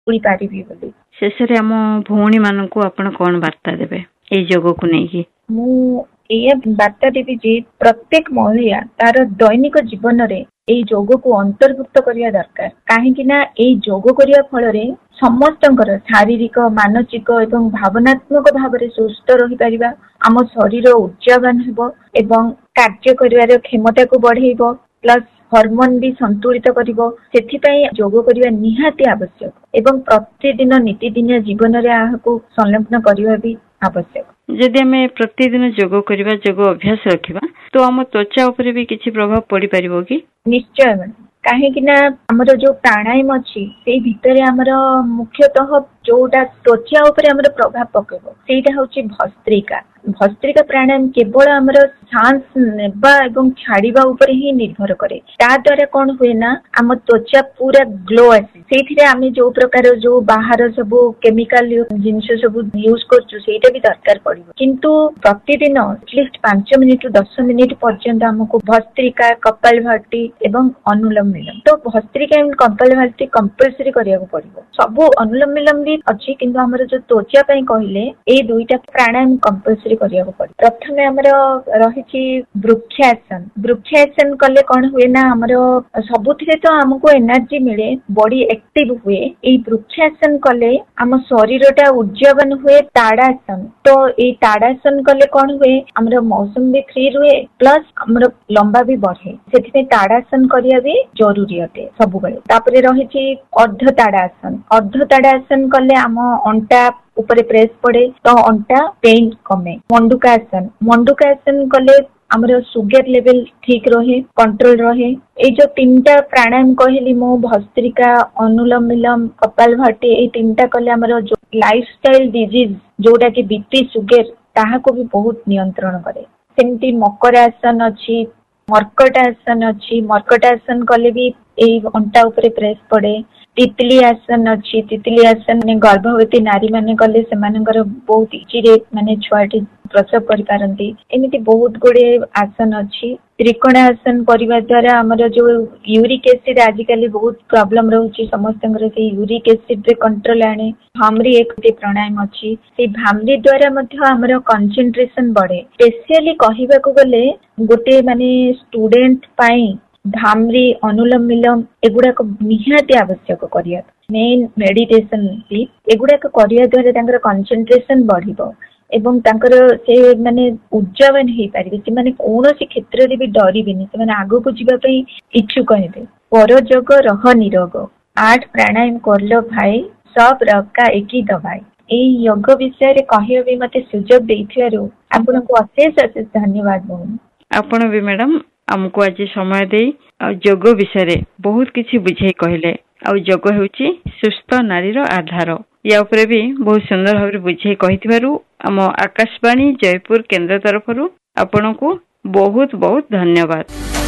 उड़ी पारिबी बोली। शेषरे आम भौणी मानकु आपण कोन वार्ता देबे ए जोग को नेकी? मु ए वार्ता देबी जे प्रत्येक महिला तार दैनिक जीवन रे ए जोग को अंतर्भुक्त करिया दरकार। काहे कि ना ए जोग करिया फल रे समस्तंकर शारीरिक मानसिक एवं भावनात्मक भाव रे सुस्थ रही परिबा। आम शरीर ऊर्जावान हेबो एवं कार्य करिवार क्षमता को बढ़ेइबो प्लस हॉर्मोन भी संतुलित करिवो। सेथिपई जोग करिवा निहाती आवश्यक एवं प्रतिदिन नीतिदिनिया जीवन रे आहाको संलग्न करिवा भी आवश्यक। जदि आमे प्रतिदिन जोग करिवा जोग अभ्यास रखिबा तो आम त्वचा उपरे भी किछि प्रभाव पड़ी परिबो कि? निश्चय काहे कि ना हमर जो प्राणायाम अछि से भितरे हमर मुख्यतः जोटा त्वचा उपरे हमर प्रभाव पकेबो सेटा होछि भस्त्रिका। भस्त्रिका प्राणायाम केवल हमर सांस नेबा एवं छाड़ीबा ऊपर ही निर्भर करे। ता द्वारा कोन हुए ना हम त्वचा पूरा ग्लो आसे। सेथिरे आमे जो प्रकार जो बाहर सब केमिकल जिंस सब यूज करछु सेटा भी दरकार पड़िबो। किंतु प्रतिदिन एटलीस्ट 5 मिनिट 10 मिनिट पर्यंत हमको भस्त्रिका कपालभाति एवं अनुलोम विलोम तो भस्त्रिका एवं कपालभाति कंपलसरी करियाको पड़िबो। सब अनुलोम विलोम भी अछि किंतु हमर जो त्वचा पई कहिले ए दुईटा प्राणायाम कंपलसरी करियाको पड़े। प्रथमे हमर रहिछि वृक्षासन। वृक्षासन कले कोन हुए ना हमर सबुथिरे तो हमको एनर्जी मिले बॉडी एक्टिव हुए। ए वृक्षासन कले हम शरीरटा ऊर्जावान हुए। ताड़ासन तो ए ताड़ासन कले कोन हुए हमर मौसम भी फ्री रुए प्लस हमर लंबा भी बढ़े। सेथिमे ताड़ासन करिया भी जरूरी अटे सब बेले। तापरे रहिछि अर्ध ताड़ासन। अर्ध ताड़ासन कले हम अंटा ऊपर प्रेस पड़े तो अंटा पेन कमे। मंडूकासन। मंडूकासन कले हमर सुगर लेवल ठीक रहे कंट्रोल रहे। ए जो तीनटा प्राणायाम कहली मो भस्त्रिका अनुलोम विलोम कपालभाति ए तीनटा कले हमर जो लाइफस्टाइल डिजीज जोटा कि बीपी सुगर ताहा को भी बहुत नियंत्रण करे। सेमती मकरासन अछि मर्कटासन अछि। मर्कटासन कले भी ए अंटा ऊपर प्रेस पड़े। तितली आसन अछि। तितली आसन ने गर्भवती नारी माने कले सेमानकर बहुत इजी रे माने छुआटी प्रसव करि पारंती। एमिति बहुत गुडे आसन अछि। त्रिकोणासन करिवा द्वारा हमर जो यूरिक एसिड आजिकली बहुत प्रॉब्लम रहउची समस्तंगर से यूरिक एसिड रे कंट्रोल आने। भामरी एक प्राणायाम अछि। से भामरी द्वारा मध्य हमर कंसंट्रेशन बढ़े। स्पेशली कहिबा को गले गोटे माने स्टूडेंट पाई भामरी अनुलोम विलोम एगुडा को निहाती आवश्यक करिया। मेन मेडिटेशन भी एगुडा को करिया द्वारा तांकर कंसंट्रेशन बढ़िबो एवं तांकर से माने ऊर्जावान हे पारिबे। से माने कोनोसी क्षेत्र रे भी डरिबेनी। से माने आगो को जिबा पई इच्छुक हेबे। परजग रह निरोग 8 प्राणायाम करलो भाई सब रका एकी दवाई। ए योग विषय रे कहियो भी मते सुजोग देथियारो आपनको अशेष अशेष धन्यवाद बहु। आपण भी मैडम हमको आज समय दे योग विषय रे बहुत किछि बुझे कहले। आ योग हेउची सुस्थ नारीर आधार। या उपरे भी बहुत सुंदर भाव बुझे कहिथिबारु आम आकाशवाणी जयपुर केंद्र तरफरु आपनको बहुत बहुत धन्यवाद।